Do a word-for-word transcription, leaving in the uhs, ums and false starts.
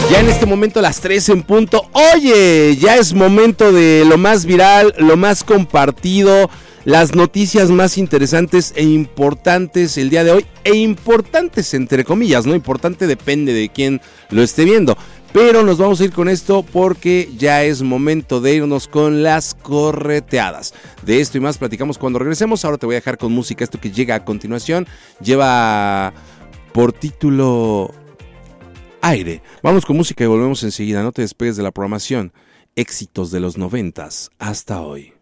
Ya en este momento las tres en punto. Oye, ya es momento de lo más viral, lo más compartido, las noticias más interesantes e importantes el día de hoy. E importantes entre comillas, ¿no? Importante depende de quién lo esté viendo. Pero nos vamos a ir con esto porque ya es momento de irnos con las correteadas. De esto y más platicamos cuando regresemos. Ahora te voy a dejar con música. Esto que llega a continuación lleva por título Aire. Vamos con música y volvemos enseguida. No te despegues de la programación. Éxitos de los noventas hasta hoy.